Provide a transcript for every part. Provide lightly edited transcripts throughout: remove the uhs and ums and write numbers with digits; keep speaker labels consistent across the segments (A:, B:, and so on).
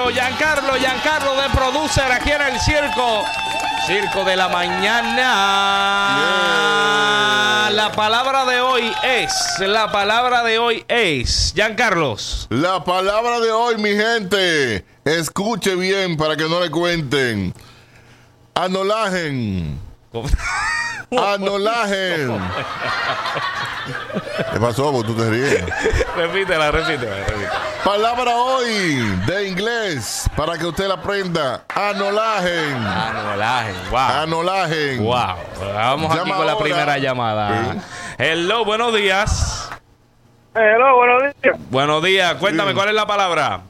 A: Giancarlo de Producer aquí en el Circo de la Mañana. La palabra de hoy es, Giancarlos.
B: La palabra de hoy, mi gente, escuche bien para que no le cuenten. Anolagen. Anolagen. ¿Qué pasó? ¿Vos tú te ríes?
A: Repítela.
B: Palabra hoy de inglés para que usted la aprenda. Anolagen.
A: Wow.
B: Anolagen.
A: Wow. Vamos aquí con la primera llamada.
B: Sí.
A: Hello, buenos días.
C: Hello, buenos días.
A: Buenos días. Cuéntame,
B: Sí.
A: ¿cuál es la palabra?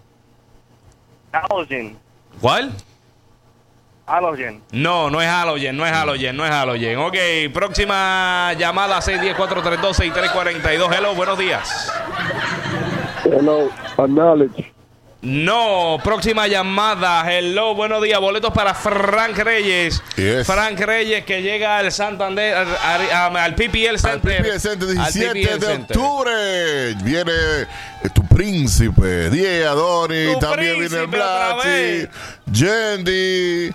C: Halogen.
A: ¿Cuál?
C: Halogen.
A: No es halogen. Ok, próxima llamada 610-432-6342. Hello, buenos días.
D: Hello, acknowledge.
A: No, próxima llamada. Hello, buenos días. Boletos para Frank Reyes.
B: Yes.
A: Frank Reyes que llega al Santander, al PPL Center.
B: Al PPL Center, 17
A: PPL
B: de
A: Center.
B: octubre. Viene tu príncipe, Die Adoni.
A: Tu
B: También
A: príncipe
B: viene el
A: otra
B: Blasi,
A: vez.
B: Yendi,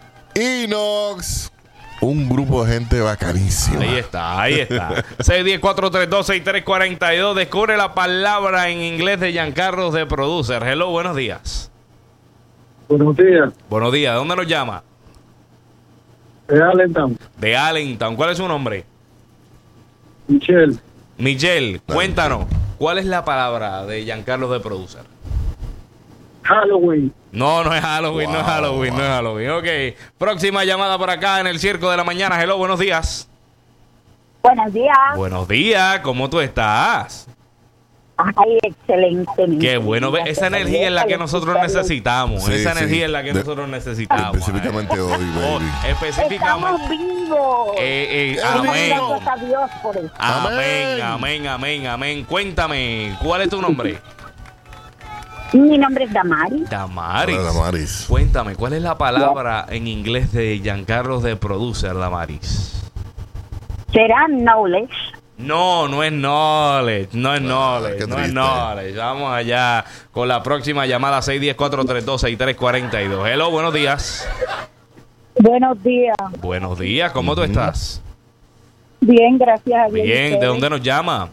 B: Inox. Un grupo de gente bacanísima.
A: Ahí está. 610-432-6342. Descubre la palabra en inglés de Giancarlo de Producer. Hello, buenos días.
D: Buenos días,
A: Buenos días. ¿De dónde nos llama?
D: de Allentown,
A: De Allentown. ¿Cuál es su nombre?
D: Michelle.
A: Michelle, cuéntanos. ¿Cuál es la palabra de Giancarlo de Producer?
D: Halloween.
A: No es Halloween,
B: Wow,
A: no es Halloween,
B: wow.
A: no es Halloween. Ok, próxima llamada por acá en el Circo de la Mañana. Hello, buenos días.
E: Buenos días.
A: Buenos días, ¿cómo tú estás?
E: Ay, excelente.
A: Qué bueno, esa energía es la que nosotros necesitamos.
B: Sí,
A: esa
B: sí.
A: energía es la que
B: De-
A: nosotros necesitamos.
B: Específicamente hoy,
A: Oh,
B: baby.
A: específicamente.
E: Estamos vivos.
A: Amén.
E: Gracias a Dios por eso.
A: Amén. Cuéntame, ¿cuál es tu nombre?
E: Mi nombre es Damari.
A: Damaris.
B: Hola, Damaris.
A: Cuéntame, ¿cuál es la palabra en inglés de Giancarlo de Producer, Damaris?
E: Será knowledge.
A: No es knowledge.
B: qué
A: No es
B: triste.
A: knowledge. Vamos allá con la próxima llamada 610-432-6342. Hello, buenos días.
E: Buenos días.
A: Buenos días, ¿cómo tú estás?
E: Bien, gracias a Dios.
A: Bien, ¿de dónde nos llama?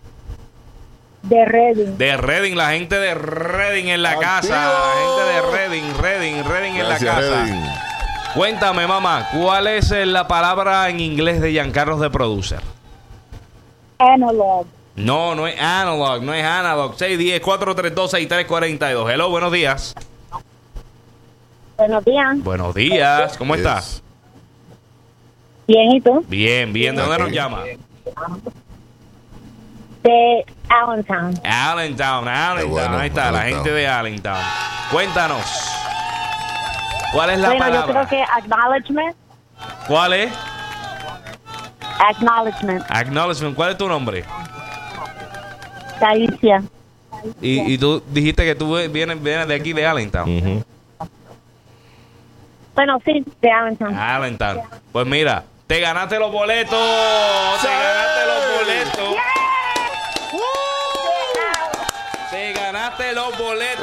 E: De Reading.
A: De Reading, la gente de Reading en la
B: ¡Activo!
A: casa. La gente de Reading en la
B: Gracias,
A: casa.
B: Redding.
A: Cuéntame, mamá, ¿cuál es la palabra en inglés de Giancarlo de Producer?
E: Analog.
A: No es analog. 610-432-6342. Hello, buenos días.
E: Buenos días.
A: Buenos días, ¿cómo
B: Yes.
A: estás?
E: Bien, ¿y tú?
A: Bien, ¿de dónde
B: Ok.
A: nos llama?
E: De Allentown.
A: Allentown,
B: bueno,
A: ahí está, la
B: Allentown.
A: gente de Allentown. Cuéntanos, ¿cuál es la
E: Bueno, yo
A: palabra?
E: creo que acknowledgement.
A: ¿Cuál es?
E: Acknowledgement.
A: Acknowledgement, ¿cuál es tu nombre?
E: Taísia.
A: Y tú dijiste que tú vienes de aquí, de Allentown.
B: Ujú.
E: Bueno, sí, de Allentown.
A: Allentown. Pues mira, te ganaste los boletos.
B: ¡Sí!
A: Te ganaste los boletos. Te ganaste los boletos.